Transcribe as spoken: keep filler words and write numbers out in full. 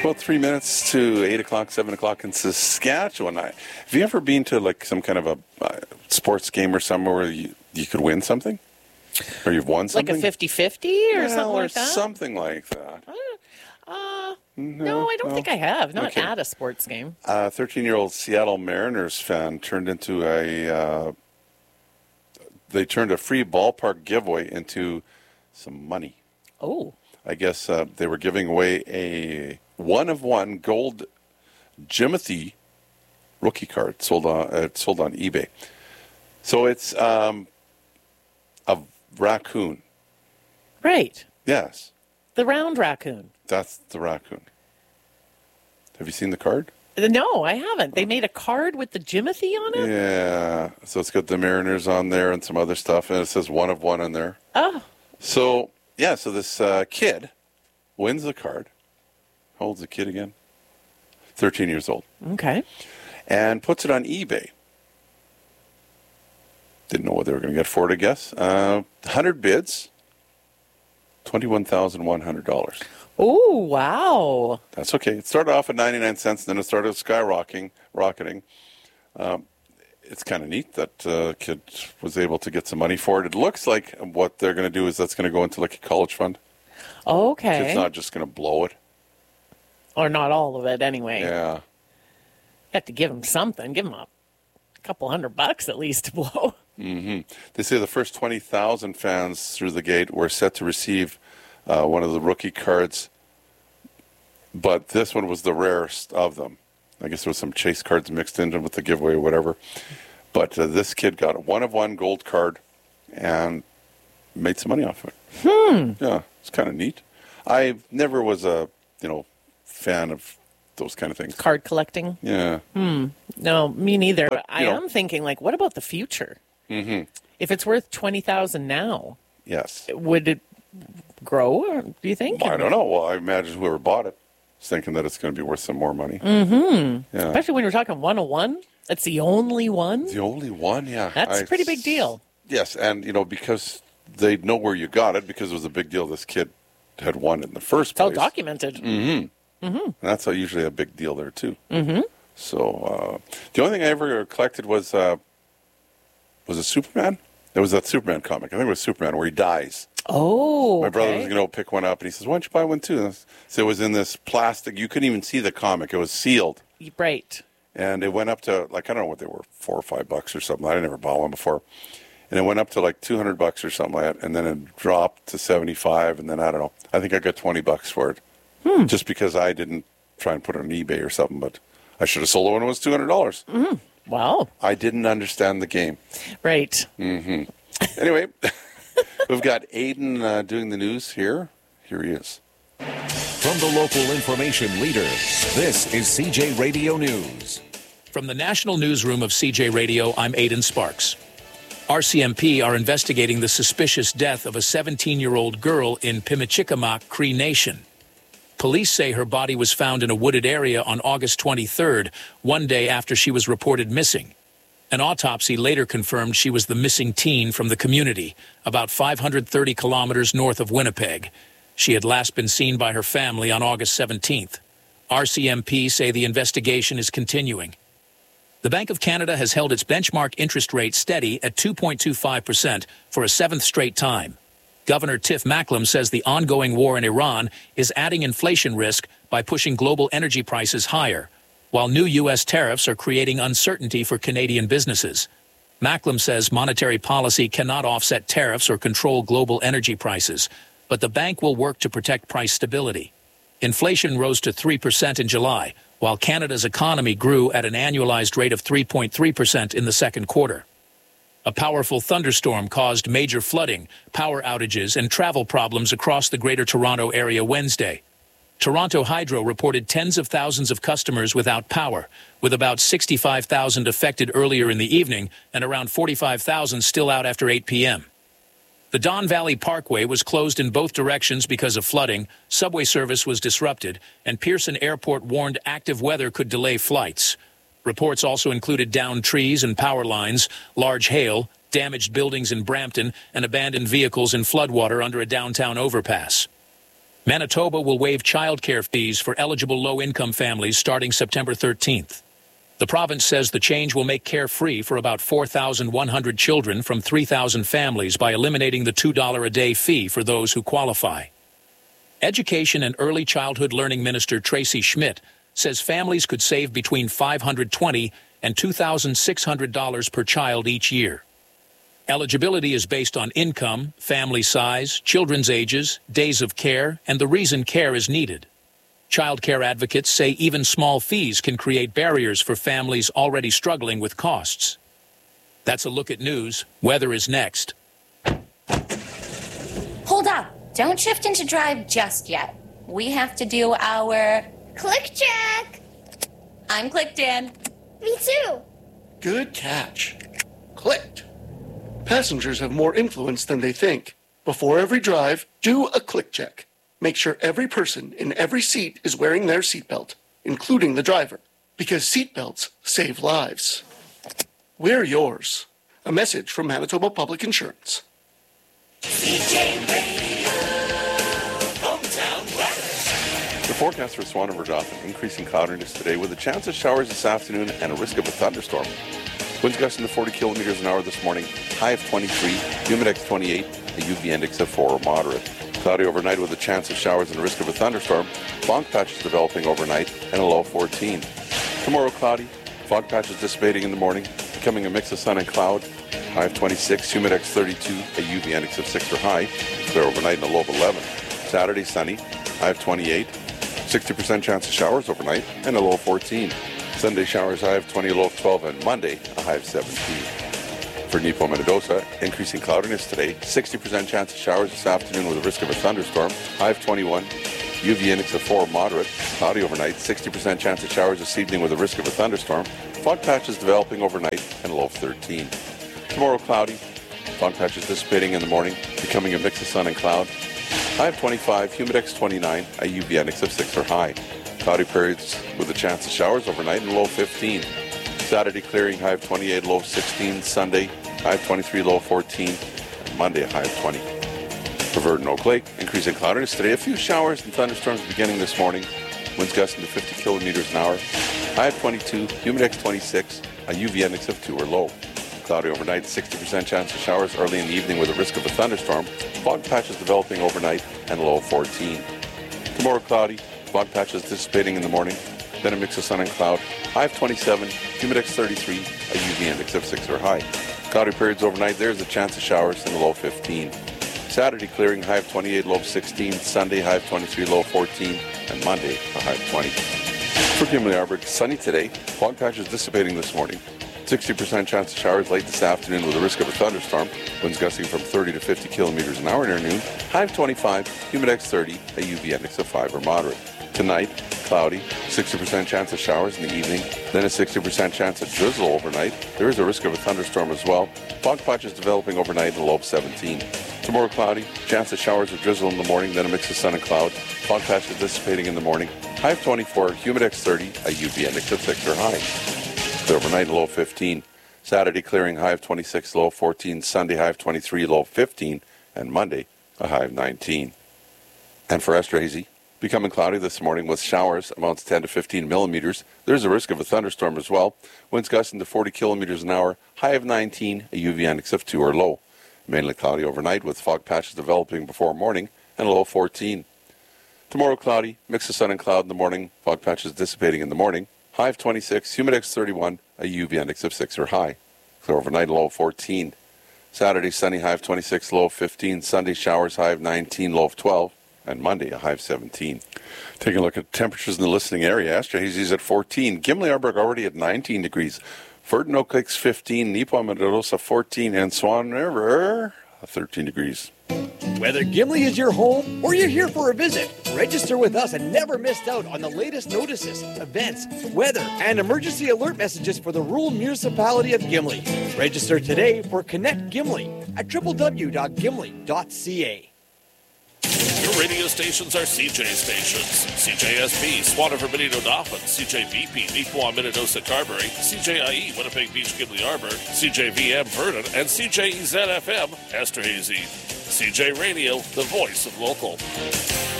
about three minutes to eight o'clock, seven o'clock in Saskatchewan. I, have you ever been to like some kind of a uh, sports game or somewhere where you, you could win something? Or you've won something? Like a fifty-fifty or yeah, something or like that? something like that. Uh, No, no, I don't no. think I have. Not Okay. at a sports game. A thirteen-year-old Seattle Mariners fan turned into a, uh, they turned a free ballpark giveaway into some money. Oh. I guess uh, they were giving away a one-of-one gold Jimothy rookie card sold on uh, sold on eBay. So it's um, a raccoon. Right. Yes, The round raccoon. that's the raccoon. Have you seen the card? No, I haven't. They made a card with the Jimothy on it? Yeah. So it's got the Mariners on there and some other stuff, and it says one of one on there. Oh. So, yeah, so this uh, kid wins the card. How old's the kid again? thirteen years old. Okay. And puts it on eBay. Didn't know what they were going to get for it, I guess. Uh, one hundred bids, twenty-one thousand one hundred dollars. Oh, wow. That's okay. It started off at ninety-nine cents, and then it started skyrocketing. Rocketing. Um, it's kind of neat that uh, kid was able to get some money for it. It looks like what they're going to do is that's going to go into like a college fund. Okay. It's not just going to blow it. Or not all of it, anyway. Yeah. You have to give them something. Give them a couple hundred bucks at least to blow. Mm-hmm. They say the first twenty thousand fans through the gate were set to receive uh, one of the rookie cards, but this one was the rarest of them. I guess there was some chase cards mixed in with the giveaway or whatever. But uh, this kid got a one-of-one gold card and made some money off of it. Hmm. Yeah, it's kind of neat. I never was a, you know, fan of those kind of things. Card collecting? Yeah. Hmm. No, me neither. But, But I you know- am thinking, like, what about the future? Mm-hmm. If it's worth twenty thousand dollars now, Yes. would it grow, or do you think? I don't know. Well, I imagine whoever bought it is thinking that it's going to be worth some more money. Mm-hmm. Yeah. Especially when you're talking one oh one. That's the only one. The only one, yeah. That's a pretty big deal. Yes, and, you know, because they know where you got it, because it was a big deal this kid had won in the first It's all place. documented. Mm-hmm. Mm-hmm. And that's a, usually a big deal there, too. Mm-hmm. So uh, the only thing I ever collected was, uh, was it Superman? It was that Superman comic. I think it was Superman where he dies. Oh, My brother okay. was going to pick one up, and he says, why don't you buy one, too? So it was in this plastic. You couldn't even see the comic. It was sealed. Right. And it went up to, like, I don't know what they were, four or five bucks or something. I never bought one before. And it went up to, like, two hundred bucks or something like that. And then it dropped to seventy-five. And then, I don't know. I think I got twenty bucks for it. Hmm. Just because I didn't try and put it on eBay or something. But I should have sold it when it was two hundred dollars. Mm-hmm. Wow. I didn't understand the game. Right. Mm-hmm. Anyway, we've got Aiden uh, doing the news here. Here he is. From the local information leader, this is C J Radio News. From the National Newsroom of C J Radio, I'm Aidan Sparks. R C M P are investigating the suspicious death of a seventeen-year-old girl in Pimichikamak, Cree Nation. Police say her body was found in a wooded area on August twenty-third, one day after she was reported missing. An autopsy later confirmed she was the missing teen from the community, about five hundred thirty kilometers north of Winnipeg. She had last been seen by her family on August seventeenth. R C M P say the investigation is continuing. The Bank of Canada has held its benchmark interest rate steady at two point two five percent for a seventh straight time. Governor Tiff Macklem says the ongoing war in Iran is adding inflation risk by pushing global energy prices higher, while new U S tariffs are creating uncertainty for Canadian businesses. Macklem says monetary policy cannot offset tariffs or control global energy prices, but the bank will work to protect price stability. Inflation rose to three percent in July, while Canada's economy grew at an annualized rate of three point three percent in the second quarter. A powerful thunderstorm caused major flooding, power outages, and travel problems across the Greater Toronto Area Wednesday. Toronto Hydro reported tens of thousands of customers without power, with about sixty-five thousand affected earlier in the evening and around forty-five thousand still out after eight p.m. The Don Valley Parkway was closed in both directions because of flooding, subway service was disrupted, and Pearson Airport warned active weather could delay flights. Reports also included downed trees and power lines, large hail, damaged buildings in Brampton, and abandoned vehicles in floodwater under a downtown overpass. Manitoba will waive childcare fees for eligible low-income families starting September thirteenth. The province says the change will make care free for about four thousand one hundred children from three thousand families by eliminating the two dollars a day fee for those who qualify. Education and Early Childhood Learning Minister Tracy Schmidt says families could save between five hundred twenty dollars and two thousand six hundred dollars per child each year. Eligibility is based on income, family size, children's ages, days of care, and the reason care is needed. Child care advocates say even small fees can create barriers for families already struggling with costs. That's a look at news. Weather is next. Hold up. Don't shift into drive just yet. We have to do our click check. I'm clicked in. Me too. Good catch. Clicked. Passengers have more influence than they think. Before every drive, do a click check. Make sure every person in every seat is wearing their seatbelt, including the driver, because seatbelts save lives. Wear yours. A message from Manitoba Public Insurance. C J Radio, hometown weather. The forecast for Swanage Dauphin, increasing cloudiness today with a chance of showers this afternoon and a risk of a thunderstorm. Winds gusting to forty kilometers an hour this morning, high of twenty-three, humidex twenty-eight, a U V index of four or moderate. Cloudy overnight with a chance of showers and a risk of a thunderstorm. Fog patches developing overnight and a low of fourteen. Tomorrow cloudy, fog patches dissipating in the morning, becoming a mix of sun and cloud. High of twenty-six, humidex thirty-two, a U V index of six or high. Clear overnight and a low of eleven. Saturday sunny, high of twenty-eight, sixty percent chance of showers overnight and a low of fourteen. Sunday showers, high of twenty, low of twelve, and Monday, a high of seventeen. For Nepo Minnedosa, increasing cloudiness today, sixty percent chance of showers this afternoon with a risk of a thunderstorm, high of twenty-one, U V index of four, moderate, cloudy overnight, sixty percent chance of showers this evening with a risk of a thunderstorm, fog patches developing overnight, and a low of thirteen. Tomorrow cloudy, fog patches dissipating in the morning, becoming a mix of sun and cloud, high of twenty-five, humidex twenty-nine, a U V index of six or high. Cloudy periods with a chance of showers overnight and low of fifteen. Saturday clearing, high of twenty-eight, low of sixteen. Sunday, high of twenty-three, low of fourteen. And Monday, a high of twenty. For Virgin Oak Lake, increasing cloudiness today. A few showers and thunderstorms beginning this morning. Winds gusting to fifty kilometers an hour. High of twenty-two, humidex twenty-six, a U V index of two or low. Cloudy overnight, sixty percent chance of showers early in the evening with a risk of a thunderstorm. Fog patches developing overnight and a low of fourteen. Tomorrow cloudy. Fog patches dissipating in the morning, then a mix of sun and cloud. High of twenty-seven, humidex thirty-three, a U V index of six or high. Cloudy periods overnight, there's a chance of showers and a low of fifteen. Saturday clearing, high of twenty-eight, low of sixteen. Sunday, high of twenty-three, low of fourteen. And Monday, a high of twenty. For Gimli Arbor, sunny today. Fog patches dissipating this morning. sixty percent chance of showers late this afternoon with a risk of a thunderstorm. Winds gusting from thirty to fifty kilometers an hour near noon. High of twenty-five, humidex thirty, a U V index of five or moderate. Tonight, cloudy, sixty percent chance of showers in the evening, then a sixty percent chance of drizzle overnight. There is a risk of a thunderstorm as well. Fog patches developing overnight and a low of seventeen. Tomorrow cloudy, chance of showers or drizzle in the morning, then a mix of sun and cloud. Fog patches dissipating in the morning. High of twenty-four, humidex thirty, a U V index of six or high. Clear overnight, low of fifteen. Saturday clearing, high of twenty-six, low of fourteen. Sunday, high of twenty-three, low of fifteen. And Monday, a high of nineteen. And for Esterhazy, becoming cloudy this morning with showers, amounts ten to fifteen millimeters. There's a risk of a thunderstorm as well. Winds gusting to forty kilometers an hour. High of nineteen, a U V index of two or low. Mainly cloudy overnight with fog patches developing before morning and a low of fourteen. Tomorrow cloudy, mix of sun and cloud in the morning. Fog patches dissipating in the morning. High of twenty-six, humidex thirty-one, a U V index of six or high. Clear overnight, low of fourteen. Saturday sunny, high of twenty-six, low of fifteen. Sunday showers, high of nineteen, low of twelve. And Monday, a high of seventeen. Taking a look at temperatures in the listening area. Esterhazy's at fourteen. Gimli Arborg already at nineteen degrees. Virgin Oak Lake's fifteen. Nepo Minnedosa fourteen. And Swan River, thirteen degrees. Whether Gimli is your home or you're here for a visit, register with us and never miss out on the latest notices, events, weather, and emergency alert messages for the rural municipality of Gimli. Register today for Connect Gimli at w w w dot gimli dot c a. Your radio stations are C J stations. C J S B, Swanage Benito Dauphin, C J V P, Neepawa Minnedosa Carberry, C J I E, Winnipeg Beach Gimli Arbor, C J V M Vernon, and C J E Z F M Esterhazy. C J Radio, the voice of local.